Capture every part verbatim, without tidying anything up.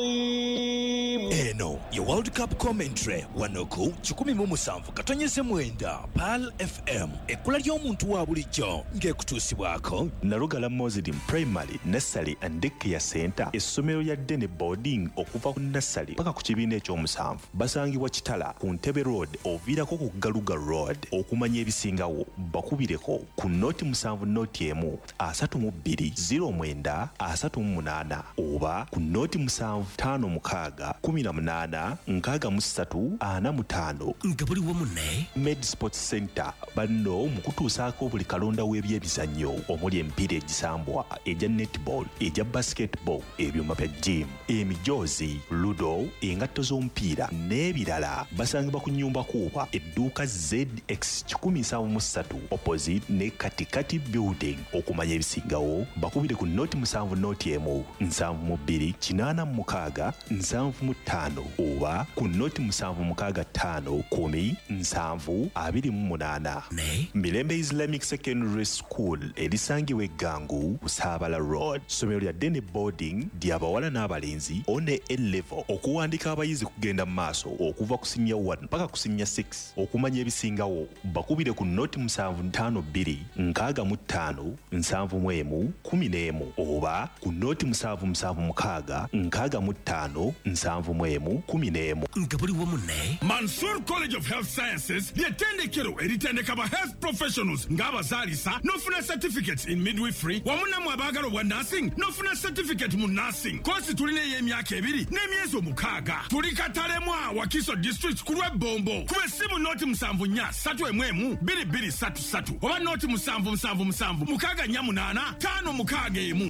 Eno, your World Cup commentary, wanoku, chukumi mumu sanvu, katonyeze mwenda, Pal F M, ekula lyomuntu wa bulijjo, ngekutusibwako. Narugala Mozilin Primary, Nursery and Daycare Center, essomero lya Dene Boarding okuva ku Nursery paka ku kibiina ekyomusanvu. Basangibwa Kitala, ku Ntebe Road, oviirako ku Galuga Road, okumanya ebisingawo, bakubireko ku noti musanvu noti emu, asatu mu bbiri, zero mwenda, asatu mu munaana, oba ku noti musanvu tano mukaaga, kumi na munana, nkaaga mu ssatu, ana mu ttaano. Nga buli wamu ne? Med Sports Center, banno mu kutuusaako buli kalonda w'ebyemizannyo, omuli emipiira egisambwa, egya netball, egya basketball, ebyuma bya gym, emijoozi, ludo, engatto z'omupiira, n'ebirala. Basangibwa ku nnyumba kuuba, edduuka Z X one seven three opposite ne Katikati Building. Okumanya ebisingawo, bakubire ku noti musanvu noti emu, nsanvu mu bbiri, kinaana mu mukaaga, nsanvu mu ttaano, oba ku noti musanvu mukaaga ttaano, kumi, nsanvu, abiri mu munaana. Ne? Mirembe Islamic Secondary School, erisangibwa Eggangu, Saabala Road. Ssomero lya Dene Boarding, ly'abawala n'abalenzi, one A-level. Okuwandiika abayizi kugenda mu maaso, okuva ku senior one mpaka ku senior six. Okumanya ebisingawo, bakubire ku noti musanvu ttaano bbiri, nkaaga mu ttaano, nsanvu mu emu, kumi n'emu, oba ku noti musanvu musanvu mukaaga, nkaaga mu ttaano, nsanvu mu emu, kumi n'emu. Nga buli wamu ne? Mansour College of Health Sciences ly'ettendekero eritendeka ba health professionals ng'abazaalisa n'ofuna certificates in midwifery wamu nammwe abaagala obwa nursing n'ofuna certificate mu nursing. Kozi tulina ey'emyaka ebiri n'emyezi omukaaga. Tuli Katalemwa Wakiso District ku lw'Ebombo. Kuba essimu noti musanvu nnya ssatu emu emu bbiri bbiri ssatu ssatu oba noti musanvu musanvu musanvu mukaaga nnya munaana ttaano mukaaga emu.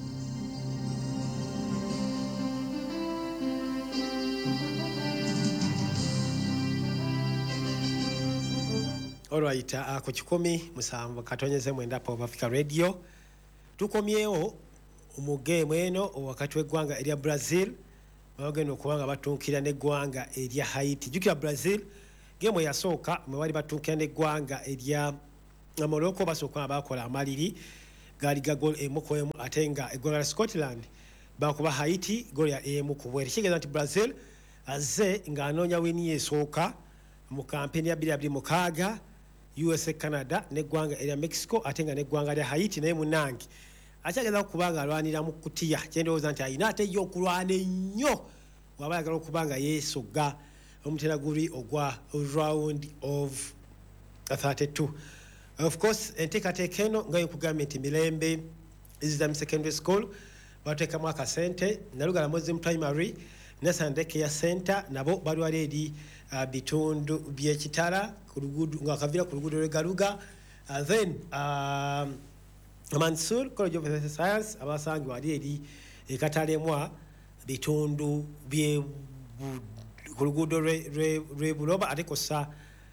Alright, uh, ku kikumi musanvu katonyeze mwenda Pop Africa Radio. Tukomyewo omugemu eno wakati w'eggwanga erya Brazil. Bagenda okubanga batunkira n'eggwanga erya Haiti. Jukira Brazil gemu yasooka mwe bali batunkira n'eggwanga erya Morocco basooka bakola amaliri gaali ga goal emu ku emu ate nga eggwanga lya Scotland bakuba Haiti goal ya emu ku bweri. Kigeza nti Brazil azze ng'anoonya wini esooka mu kampeni ya bbiri abiri mukaaga U S A, Canada n'eggwanga erya Mexico ate nga n'eggwanga lya Haiti naye munange akyageza kubanga alwanira mu kutiya kyendowooza nti ayina ate yo okulwana ennyo waba ayagala okubanga yeesogga omutera guli ogwa round of thirty-two. Of course enteekateeka eno nga yekugambye nti Mirembe Islamic Secondary School bateekamu akasente, Nalugala Muslim Primary Nursery and Daycare Center nabo bali wali eri uh, bitundu by'ekitala ku luguudo nga kavira ku luguudo lw'Egaluga. Uh, then uh, Mansour College of Health Science abasangi wali eri ekatalemwa bitundu bye ku luguudo lw'e Buloba ate kosa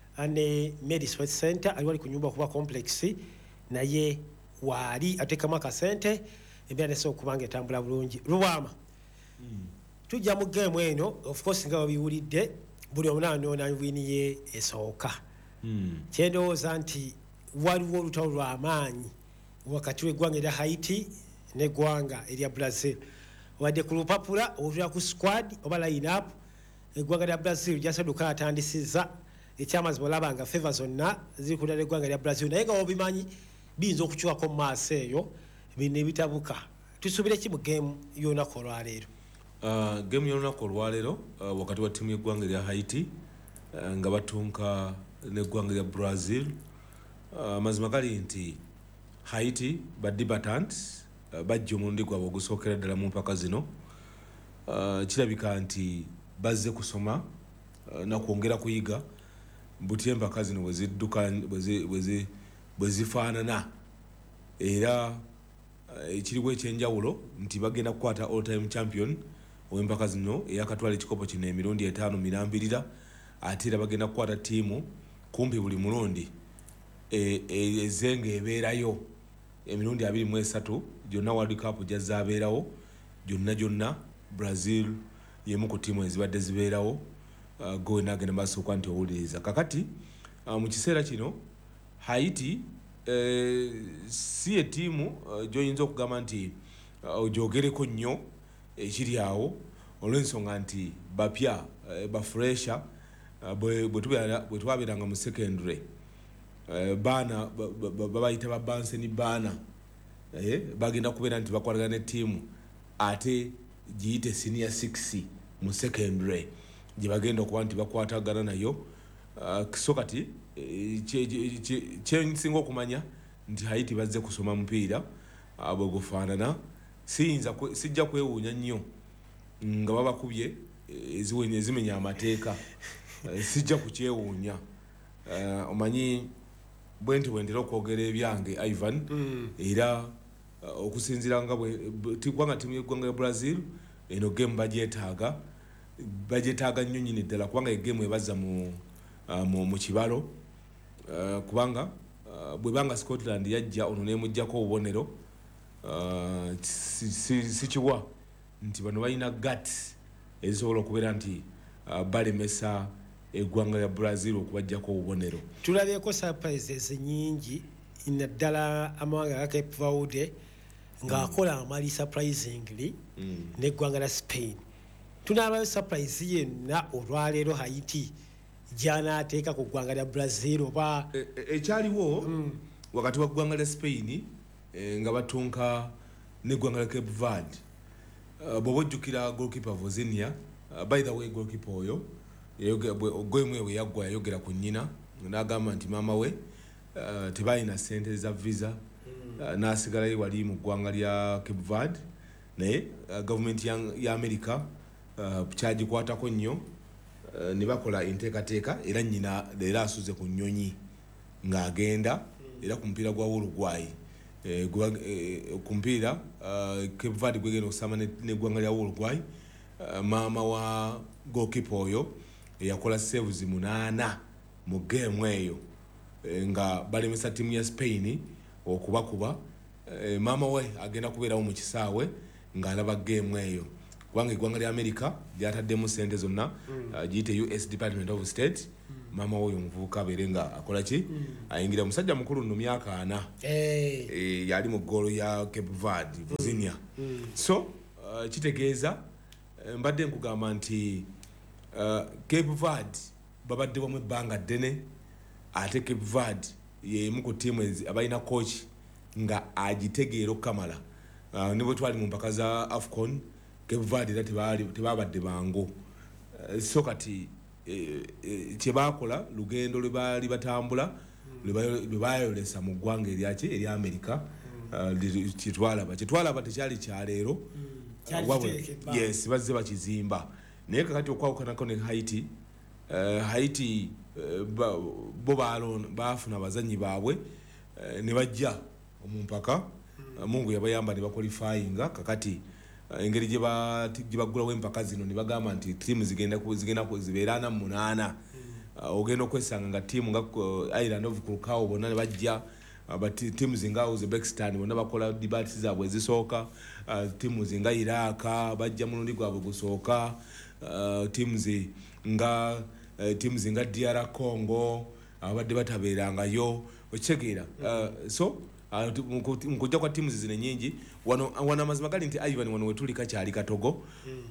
ne Med Sports Center ali wali ku nyumba kuba complex naye wali atekamu akasente embeera nesobola okubanga etambula bulungi. Lubwama mm. Tujja mu game eno of course nga babiwulidde buli omu n'anoonya wini ye esooka. Mm. Kyendowooza nti waliwo olutalo lw'amaanyi wakati w'eggwanga erya Haiti n'eggwanga erya Brazil. Wadde ku lupapula olutula ku squad oba line up eggwanga lya Brazil lyasadduka atandisizza ekyamazima olaba nga favour zonna ziri ku ddala eggwanga lya Brazil naye nga obimanyi biyinza okukyuwako mu maaso eyo bino ebitabuka. Tusuubire ki mu game y'olunaku olwaleero? Uh, game y'olunaku olwaleero uh, wakati wa ttiimu y'eggwanga erya Haiti uh, nga batunka n'eggwanga erya Brazil. Uh, mazima gali nti Haiti badebatant uh, bajja omulundi gwabwe ogusookera ddala mu mpaka zino. Uh, kirabika nti bazze kusoma uh, nakwongera kuyiga mbuti empaka zino bwe zidduka bwe zifaanana era ekiriwo ekyenjawulo nti bagenda kukwata all time champion ow'empaka zino eyakatwala ekikopo kino emirundi etaano mirambirira ate era bagenda kukwata ttiimu kumpi buli mulundi ezenga ebeerayo emirundi abiri mu esatu gyonna World Cup gyazaabeerawo gyonna gyonna Brazil yemu ku ttiimu ezibadde zibeerawo. Uh, go nagenda basooka nti owuliriza kakati uh, mu kiseera kino Haiti eh, si ettiimu uh, gy'oyinza okugamba nti uh, ogyogereko nnyo ekiri awo olw'ensonga nti bapya uh, bafresha uh, bwe twabiranga mu secondary uh, baana babayita ba Banseni baana eh, bagenda kubeera nti bakwatagana ne ttiimu ate giyite senior six mu secondary gye bagenda okuba nti bakwatagana nayo uh, so kati kyensinga okumanya nti Haiti bazze kusoma mupiira bwe gufaanana siyinza sijja kwewuunya nnyo nga babakubye ezimenya amateeka sijja kukyewuunya omanyi bwe nti bwendera okwogera ebyange Ivan era okusinziira nga kubanga ttiimu y'eggwanga ya Brazil eno game bagyetaaga bagyetaaga nnyo nnyini ddala kubanga egemu ebazza mu mu kibalo kubanga bwe banga Scotland yajja ono neemuggyako obubonero sikiwa nti bano balina guts ezisobola okubeera nti balemesa eggwanga ya Brazil okubajjako obubonero. Tulabyeko surprises nyingi naddala amawanga ga Cape Verde ng'akola amali surprisingly n'eggwanga la Spain. Tunaabayo surprise yenna olwaleero Haiti gy'anaateeka ku ggwanga lya Brazil oba ekyaliwo wakati wa ggwanga lya Spain nga batunka n'eggwanga lya Cape Verde. Bw'oba ojjukira goalkeeper Vozinha, by the way goalkeeper oyo gwemwe we yaggwa yayogera ku nnyina n'agamba nti maama we tebalina ssente za visa n'asigalayo wali mu ggwanga lya Cape Verde naye gavumenti ya America kyagikwatako nnyo ne bakola enteekateeka era nnyina leero asuze ku nnyonyi ng'agenda era ku mupiira gwa Uruguay ku mupiira Cape Verde gwegenda okusamba n'eggwanga lya Uruguay. Maama wa goalkeeper oyo yakola saves munaana mu game eyo nga balemesa ttiimu ya Spain okubakuba. Maama we agenda kubeerawo mu kisaawe ng'alaba game eyo kubanga eggwanga lya America lyataddemu ssente zonna giyite U S Department of State. Maama we omuvubuka abeere nga akola ki ayingira musajja mukulu nno myaka ana yali mu ggoolo ya Cape Verde Vozinha. So kitegeeza mbadde nkugamba nti Cape Verde babadde wamu ebbanga ddene ate Cape Verde yemu ku ttiimu abalina coach nga agitegeera okukamala. Ne bwe twali mu mpaka za AFCON Cape Verde era tebabadde bangu. So kati kye baakola lugendo lwe baali batambula lwe bayolesa mu ggwanga eryaki erya America kyetwalaba kyetwalaba tekyali kyaleero yes bazze bakizimba naye kakati okwawukanako ne Haiti Haiti bo baafuna abazanyi baabwe ne bajja omumpaka Mungu yabayamba ne bakwalifyinga kakati engeri gye bagulawo empaka zino ne bagamba nti ttiimu zigenda zibeera ana mu munaana. Ogenda okwesanga nga ttiimu nga Island of Curacao bonna ne bajja ttiimu zinga Uzbekistan bonna bakola dibati zaabwe ezisooka ttiimu zinga Iraq bajja mulundi gwabwe gusooka ttiimu nga ttiimu zinga D R Congo abadde batabeerangayo okitegeera. So nkujja kwa ttiimu zino nyingi wano wano amazima gali nti Ivan wano wetuli kakyali katogo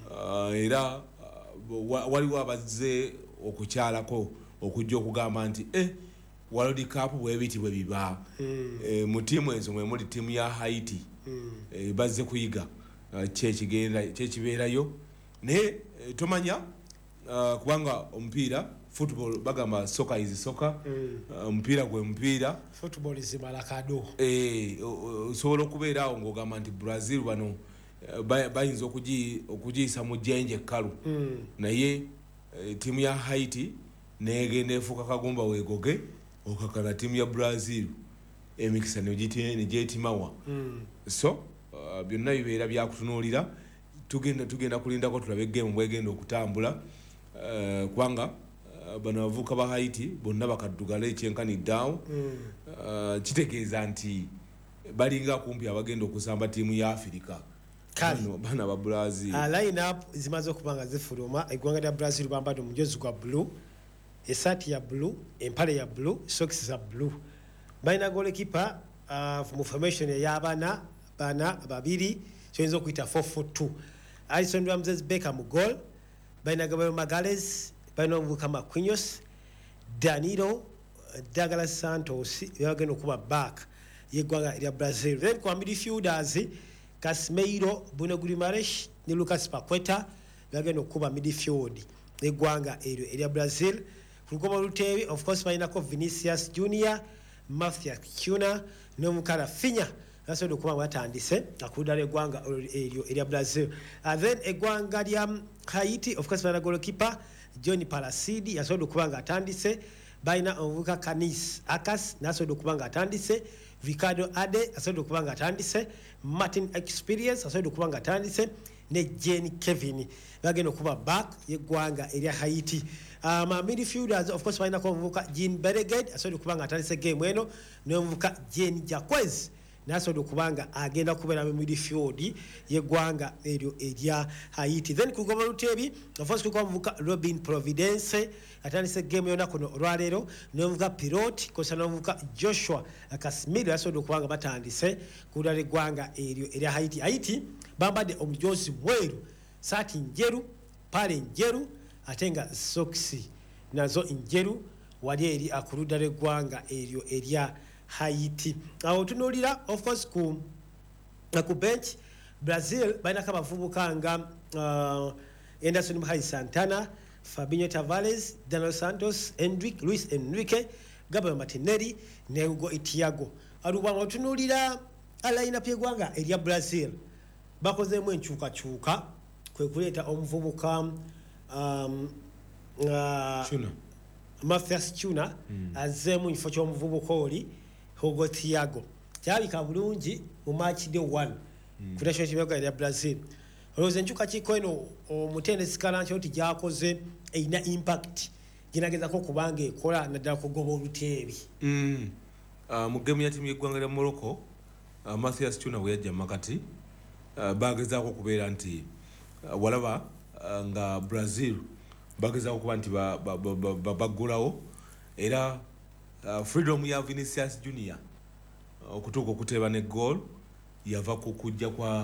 era waliwo abazze okukyalako okujja okugamba nti eh World Cup bwebiti bwe biba mu ttiimu ezo mwe muli ttiimu ya Haiti bazze kuyiga kyekigenda kyekibeerayo naye tomanya kubanga omupiira football bagamba soccer is soccer omupiira gwe mupiira football is malakado eh osobola okubeera awo ng'ogamba nti Brazil bano bayinza okugiyisa mu jjenje kkalu naye ttiimu ya Haiti neegenda efuuka kagumba weegoge okakala ttiimu ya Brazil emikisa negyeetimawa. So byonna bibeera byakutunuulira tugenda tugenda kulindako tulabe egemu bwegenda okutambula kubanga bano abavubuka ba Haiti bonna bakaddugala ekyenkaniddeawo kitegeeza nti balinga kumpi abagenda okusamba ttiimu ya Africa bana ba Brazil. Line up zimaze okubanga zifuluma eggwanga lya Brazil bambadde omujozi gwa blue esaati ya blue empale ya blue socks za blue balina goalkeeper mu formation ey'abana bana babiri kyoyinza okuyita four four two Alison Ramses Baker mu goal, balina Gabriel Magalhaes, balina omuvubuka Marquinhos, Danilo, Douglas Santos bagenda okuba back yeggwanga erya Brazil. Then kwa midfielders Casemiro, Bruno Guimaraes ne Lucas Paqueta bagenda okuba midfield yeggwanga eryo erya Brazil. Kugoba Lutebi, of course balinako Vinicius Junior, Matthias Cunha n'omukala Finya nasobola okuba batandise akudala eggwanga eryo erya Brazil. And then eggwanga lya Haiti, of course balina goalkeeper John Palacidi yasobola okuba nga atandise, balina omuvubuka Canis Akas nasobola okuba nga atandise, Ricardo Ade asobola okuba nga atandise, Martin Experience asobola okuba nga atandise, ne Jane Kevin bagenda okuba back yeggwanga erya Haiti. Um, midfielders of course balina ko omuvubuka Jean Bereged asobola okuba nga atandise game eno, n'omuvubuka Jane Jacquez nasobola okuba nga agenda kubeera mu midfield yeggwanga eryo erya Haiti. Then kugoba Lutebi, of course kugoba omuvubuka Robin Providence atandise game yona kuno olwaleero, n'omuvubuka Pilot kosa n'omuvubuka Joshua Casemiro yasobola okuba nga batandise kudala eggwanga eryo erya Haiti. Haiti bambadde omujozi mweru, saati njeru, pale njeru, ate nga sokisi nazo njeru wali eri akuludda lw'eggwanga eryo erya Haiti. Awo tunuulira of course ku ku bench Brazil balinako abavubuka nga uh, Anderson Mhayi Santana, Fabinho Tavares, Daniel Santos, Hendrick, Luis Enrique, Gabriel Martinelli ne Hugo Thiago. Alubanga tunuulira alayina pyegwanga erya Brazil bakozeemu enkyukakyuka kwe kuleeta omuvubuka um, uh, Cunha. Matthias Cunha mm. azzeemu kifo ky'omuvubuka oli Hugo Thiago. Kyabika bulungi mu match day one mm. ku national team ya Brazil. Olowooza enkyukakyuka eno omutendesi Kalanchoti gyakoze eyina impact ginagezako kubanga ekola naddala kugoba Olutebi. Mm. Uh, mu game ya timu y'eggwanga lya Morocco, uh, Matthias Cunha bwe yajja makati uh, bagezaako okubeera nti uh, walaba uh, nga Brazil bagezaako kuba nti baggulawo ba, ba, ba, era uh, freedom ya Vinicius Junior okutuuka uh, okuteeba ne goal yava ku kujja kwa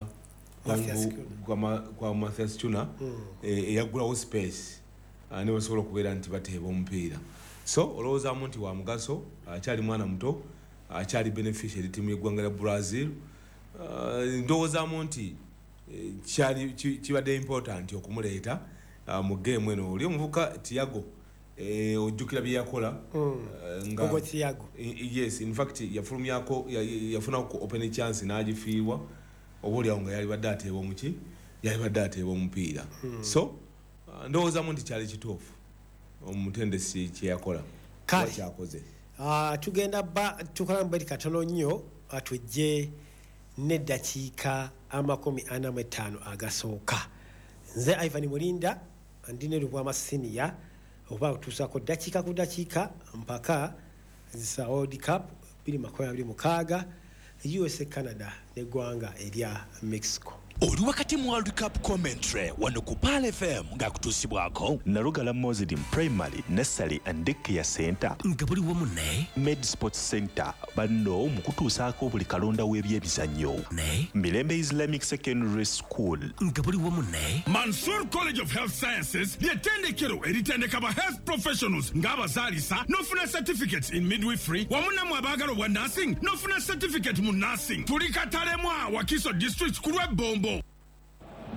kwa, kwa Matthias Cunha mm. eyaggulawo e space uh, ne basobola okubeera nti bateeba omupiira. So olowoozamu nti wa mugaso akyali uh, mwana muto akyali uh, beneficiary timu y'eggwanga lya Brazil. Uh, ndowoozamu nti kyali kibadde important okumuleeta uh, mu game eno. Oli omuvubuka Thiago eh, ojjukira bye yakola mm. uh, nga Hugo Thiago. Yes, in fact yafulumyako yafuna ku open chance n'agifiirwa obuli awo nga yali badde ateeba omuki yali badde ateeba omupiira. mm. So uh, ndowoozamu nti kyali kituufu omutendesi kye yakola kale kyakoze. Uh, tugenda ba tukola mbali katono nnyo atujje n'eddakiika amakumi ana mu etaano agasooka. Nze Ivan Mulinda ndine Lubwama Senior oba otuusako ddakiika ku ddakiika mpaka zisa World Cup bbiri makumi abiri mukaaga U S A Canada n'eggwanga erya Mexico. Oli wakati mu World Cup commentary wano ku Pal F M ng'akutuusibwako Nalugala Muslim Primary Nursery and Daycare Center nga buli wamu ne Med Sports Center banno mu kutuusaako buli kalonda w'ebyebizannyo ne Mirembe Islamic Secondary School nga buli wamu ne Mansour College of Health Sciences ly'ettendekero eritendeka ba health professionals ng'abazaalisa n'ofuna certificates in midwifery wamu namwe abaagala obwa nursing n'ofuna certificate mu nursing. Tuli Katalema Wakiso District ku lw'Ebombo